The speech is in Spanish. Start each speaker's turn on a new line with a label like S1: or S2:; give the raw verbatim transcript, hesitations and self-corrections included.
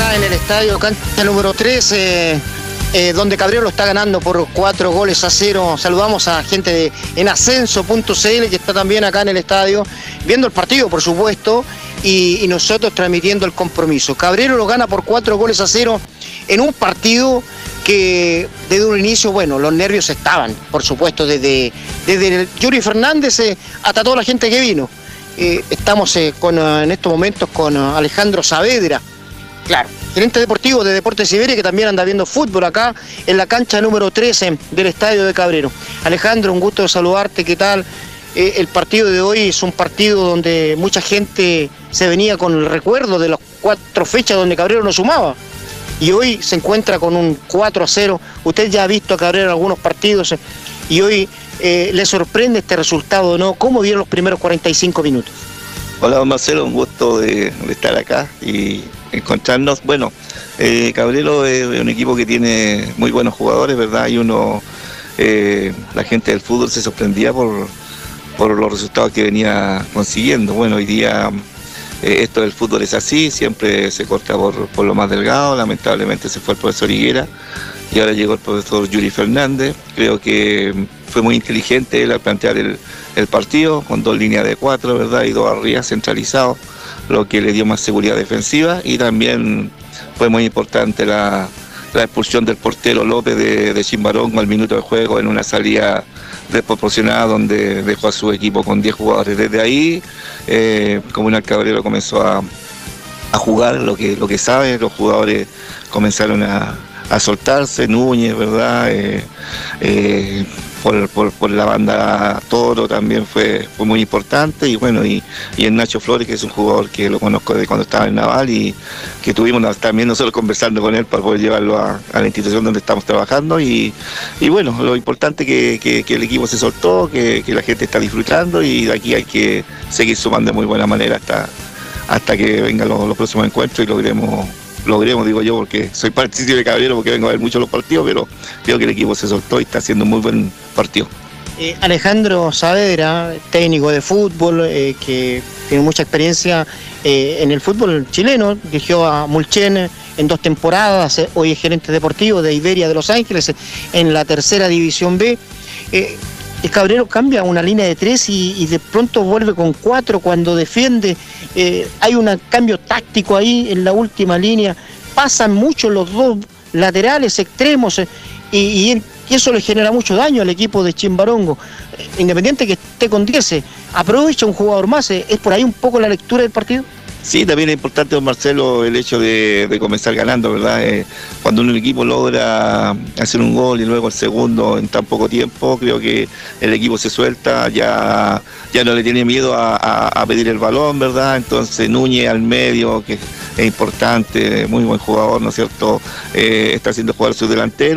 S1: acá en el estadio, cancha número trece, eh, donde Cabrero lo está ganando por cuatro goles a cero. Saludamos a gente de en ascenso punto c l que está también acá en el estadio, viendo el partido, por supuesto, y, y nosotros transmitiendo el compromiso. Cabrero lo gana por cuatro goles a cero en un partido que desde un inicio, bueno, los nervios estaban, por supuesto, desde, desde el Yuri Fernández eh, hasta toda la gente que vino. Eh, estamos eh, con, uh, en estos momentos con uh, Alejandro Saavedra, claro, gerente deportivo de Deportes Iberia, que también anda viendo fútbol acá en la cancha número trece del estadio de Cabrero. Alejandro, un gusto de saludarte, ¿qué tal? Eh, el partido de hoy es un partido donde mucha gente se venía con el recuerdo de las cuatro fechas donde Cabrero no sumaba. Y hoy se encuentra con un cuatro a cero. Usted ya ha visto a Cabrero en algunos partidos eh, y hoy eh, le sorprende este resultado, ¿no? ¿Cómo vieron los primeros cuarenta y cinco minutos?
S2: Hola, don Marcelo, un gusto de, de estar acá y encontrarnos. Bueno, eh, Cabrero es un equipo que tiene muy buenos jugadores, ¿verdad? Y uno, eh, la gente del fútbol se sorprendía por, por los resultados que venía consiguiendo. Bueno, hoy día eh, esto del fútbol es así, siempre se corta por, por lo más delgado. Lamentablemente se fue el profesor Higuera y ahora llegó el profesor Yuri Fernández. Creo que fue muy inteligente él al plantear el, el partido con dos líneas de cuatro, ¿verdad? Y dos arriba centralizados, lo que le dio más seguridad defensiva, y también fue muy importante la, la expulsión del portero López de, de Chimbarongo al minuto de juego en una salida desproporcionada donde dejó a su equipo con diez jugadores. Desde ahí, eh, Comunal Cabrero comenzó a, a jugar lo que, lo que sabe, los jugadores comenzaron a, a soltarse, Núñez, ¿verdad? Eh, eh, Por, por, por la banda Toro también fue, fue muy importante, y bueno, y, y el Nacho Flores, que es un jugador que lo conozco de cuando estaba en Naval y que tuvimos también nosotros conversando con él para poder llevarlo a, a la institución donde estamos trabajando, y, y bueno, lo importante es que, que, que el equipo se soltó, que, que la gente está disfrutando, y de aquí hay que seguir sumando de muy buena manera hasta, hasta que vengan los, los próximos encuentros y logremos logremos, digo yo, porque soy partícipe de Cabrero, porque vengo a ver mucho los partidos, pero creo que el equipo se soltó y está haciendo un muy buen partido.
S1: Eh, Alejandro Saavedra, técnico de fútbol, eh, que tiene mucha experiencia eh, en el fútbol chileno, dirigió a Mulchen en dos temporadas, eh, hoy es gerente deportivo de Iberia de Los Ángeles, eh, en la tercera división B. Eh, El Cabrero cambia una línea de tres y, y de pronto vuelve con cuatro cuando defiende. Eh, hay un cambio táctico ahí en la última línea. Pasan mucho los dos laterales extremos eh, y, y, y eso le genera mucho daño al equipo de Chimbarongo. Eh, independiente que esté con diez, eh, aprovecha un jugador más. Eh, ¿Es por ahí un poco la lectura del partido?
S2: Sí, también es importante, don Marcelo, el hecho de, de comenzar ganando, ¿verdad? Eh, cuando un equipo logra hacer un gol y luego el segundo en tan poco tiempo, creo que el equipo se suelta, ya, ya no le tiene miedo a, a, a pedir el balón, ¿verdad? Entonces Núñez al medio, que es importante, muy buen jugador, ¿no es cierto? Eh, está haciendo jugar su delantero.